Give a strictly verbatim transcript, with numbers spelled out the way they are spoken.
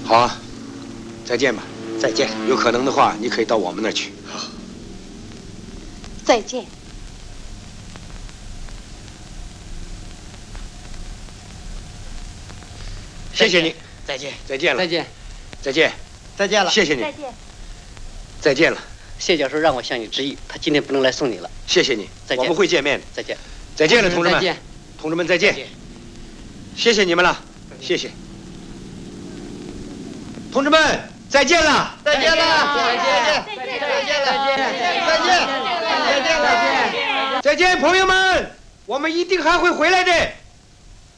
好啊，再见吧。 再见。 有可能的话，你可以到我们那儿去。 好。 再见。 谢谢你。 再见。 再见了。 再见。 再见。 再见了。 谢谢你。 再见。 再见了。 谢教授让我向你致意，他今天不能来送你了。 谢谢你。 再见。 我们会见面的。 再见。 再见了，同志们。 再见。 同志们，再见。谢谢你们了，谢谢。同志们，再见了。 再见了。再见。再见。再见了。再见。再见。再见了。 再见，朋友们，我们一定还会回来的。